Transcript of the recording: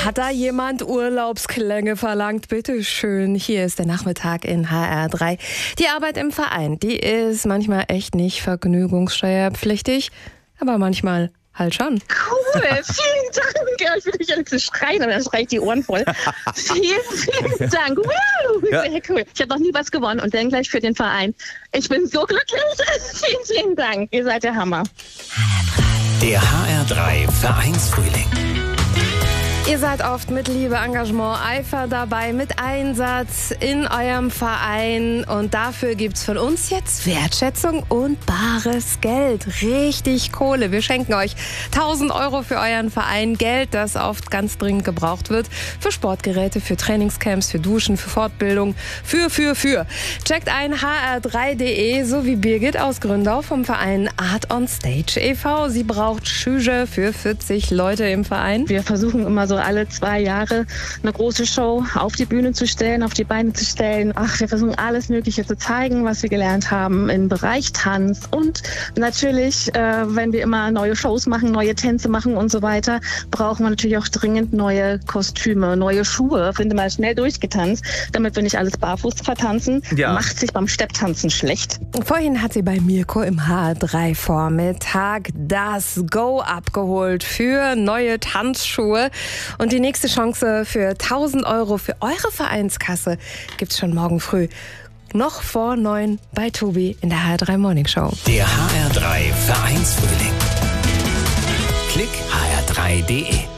Hat da jemand Urlaubsklänge verlangt? Bitte schön, hier ist der Nachmittag in HR3. Die Arbeit im Verein, die ist manchmal echt nicht vergnügungssteuerpflichtig, aber manchmal halt schon. Cool, vielen Dank. Ja, ich will nicht alle zu schreien, aber dann schreie ich die Ohren voll. Vielen Dank. Wow, Ja. sehr cool. Ich habe noch nie was gewonnen und dann gleich für den Verein. Ich bin so glücklich. Vielen Dank. Ihr seid der Hammer. Der HR3 Vereinsfrühling. Ihr seid oft mit Liebe, Engagement, Eifer dabei, mit Einsatz in eurem Verein. Und dafür gibt's von uns jetzt Wertschätzung und bares Geld. Richtig Kohle. Wir schenken euch 1.000 € für euren Verein. Geld, das oft ganz dringend gebraucht wird. Für Sportgeräte, für Trainingscamps, für Duschen, für Fortbildung. Für. Checkt ein hr3.de, so wie Birgit aus Gründau vom Verein Art on Stage e.V. Sie braucht Schüge für 40 Leute im Verein. Wir versuchen immer so alle 2 Jahre eine große Show auf die Bühne zu stellen, auf die Beine zu stellen. Wir versuchen alles Mögliche zu zeigen, was wir gelernt haben im Bereich Tanz. Und natürlich, wenn wir immer neue Shows machen, neue Tänze machen und so weiter, brauchen wir natürlich auch dringend neue Kostüme, neue Schuhe. Finde mal schnell durchgetanzt, damit wir nicht alles barfuß vertanzen. Ja. Macht sich beim Stepptanzen schlecht. Vorhin hat sie bei Mirko im HR3 Vormittag das Go abgeholt für neue Tanzschuhe. Und die nächste Chance für 1.000 € für eure Vereinskasse gibt's schon morgen früh. Noch vor 9 bei Tobi in der HR3 Morning Show. Der HR3 Vereinsfrühling. Klick hr3.de.